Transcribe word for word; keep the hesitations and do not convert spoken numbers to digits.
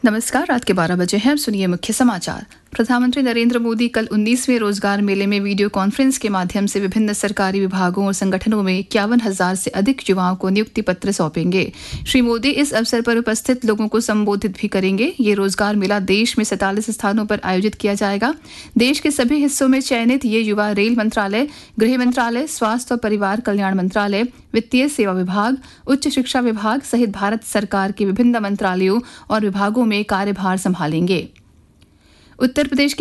नमस्कार, रात के बारह बजे हैं। अब सुनिए मुख्य समाचार। प्रधानमंत्री नरेंद्र मोदी कल उन्नीसवें रोजगार मेले में वीडियो कॉन्फ्रेंस के माध्यम से विभिन्न सरकारी विभागों और संगठनों में इक्यावन हजार से अधिक युवाओं को नियुक्ति पत्र सौंपेंगे। श्री मोदी इस अवसर पर उपस्थित लोगों को संबोधित भी करेंगे। ये रोजगार मेला देश में सैंतालीस स्थानों पर आयोजित किया जाएगा। देश के सभी हिस्सों में चयनित ये युवा रेल मंत्रालय, गृह मंत्रालय, स्वास्थ्य और परिवार कल्याण मंत्रालय, वित्तीय सेवा विभाग, उच्च शिक्षा विभाग सहित भारत सरकार के विभिन्न मंत्रालयों और विभागों में कार्यभार संभालेंगे। उत्तर प्रदेश